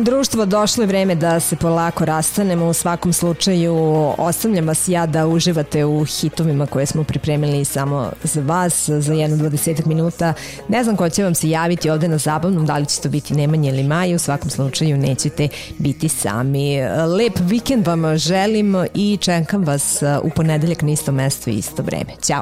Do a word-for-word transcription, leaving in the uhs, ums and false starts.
društvo, došlo je vreme da se polako rastanemo. U svakom slučaju ostavljam vas ja da uživate u hitovima koje smo pripremili samo za vas za jedno dvadesetak minuta. Ne znam ko će vam se javiti ovde na zabavnom, da li će to biti Nemanja ili Maja. U svakom slučaju nećete biti sami. Lep vikend vam želim i čekam vas u ponedeljak na isto mesto i isto vreme. Ćao!